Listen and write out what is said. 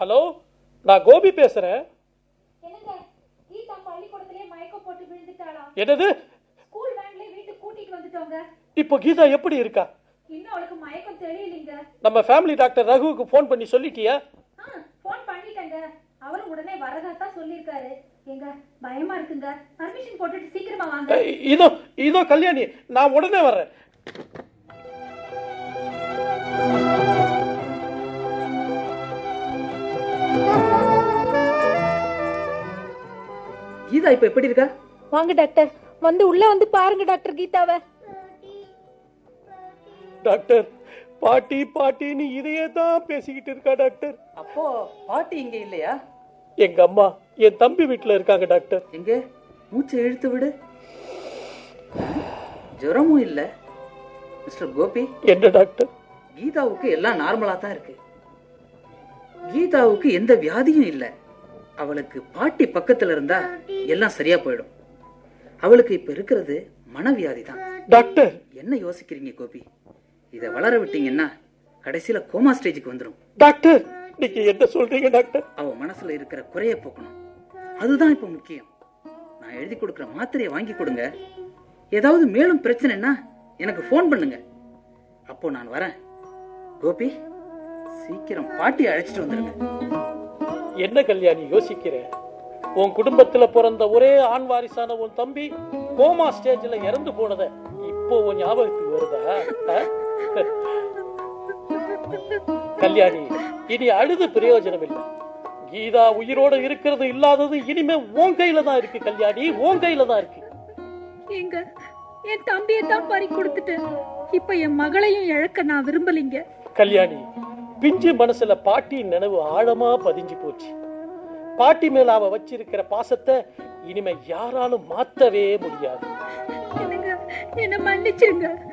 Hello, நான் கோபி பேசுறேன். என்னது? இப்போ கீதா எப்படி இருக்கா? நம்ம ஃபேமிலி டாக்டர் ரகுவுக்கு போன் பண்ணி சொல்லிட்டியா? போன் பண்ணிட்டேங்க. அவரும் உடனே வரதா சொல்லிருக்காரு. எங்க பயமா இருக்குங்க. பர்மிஷன் போட்டுட்டு சீக்கிரமா வாங்க. இதோ கல்யாணி, நான் உடனே வர்றேன். கீதா இப்ப எப்படி இருக்கா? வாங்க டாக்டர், உள்ள வந்து பாருங்க டாக்டர் கீதாவை. டாக்டர், பாட்டி பாட்டின்னு இதையே தான் பேசிக்கிட்டு இருக்கா டாக்டர். அப்போ பாட்டி இங்க இல்லையா? எங்க அம்மா என் தம்பி வீட்டுல இருக்காங்க டாக்டர். எங்க? மூச்சை இழுத்து விடு. ஜுரமும் இல்ல. மிஸ்டர் கோபி. என்ன டாக்டர்? கீதாவுக்கு எல்லாம் நார்மலா தான் இருக்கு. கீதாவுக்கு எந்த வியாதியும் இல்ல. அவளுக்கு பாட்டி பக்கத்துல இருந்தா எல்லாம் சரியா போயிடும். அவளுக்கு இப்ப இருக்கிறது மனவியாதி தான். டாக்டர், என்ன யோசிக்கிறீங்க கோபி? இத வளர விட்டீங்கன்னா கடைசியில கோமா ஸ்டேஜுக்கு வந்துடும். டாக்டர், நீங்க என்ன சொல்றீங்க டாக்டர்? அவ மனசுல இருக்கிற குறைய போக்கணும். அதுதான் இப்ப முக்கியம். நான் எழுதி கொடுக்கிற மாத்திரையை வாங்கி கொடுங்க. ஏதாவது மேலும் பிரச்சனைன்னா எனக்கு போன் பண்ணுங்க. அப்போ நான் வரேன். கோபி, சீக்கிரம் பாட்டி அழைச்சிட்டு வந்துருங்க. என்ன கல்யாணி யோசிக்கிற? உன் குடும்பத்துல பிறந்த ஒரே ஆண் வாரிசான உன் தம்பி கோமா ஸ்டேஜ்ல இறந்து போனத இப்போ உன் ஞாபகத்துக்கு வருதா? கல்யாணி, இனி அழுது பிரயோஜனம் இல்லை. கீதா உயிரோட இருக்கிறது இல்லாதது இனிமே உன் கையில தான் இருக்கு கல்யாணி, உன் கையில தான் இருக்கு. எங்க என் தம்பியை தான் பறி கொடுத்துட்டு இப்ப என் மகளையும் இழக்க நான் விரும்பலிங்க. கல்யாணி, பிஞ்சு மனசுல பாட்டி நினைவு ஆழமா பதிஞ்சு போச்சு. பாட்டி மேல அவ வச்சிருக்கிற பாசத்தை இனிமே யாராலும் மாத்தவே முடியாது. என்ன மன்னிச்சிருங்க.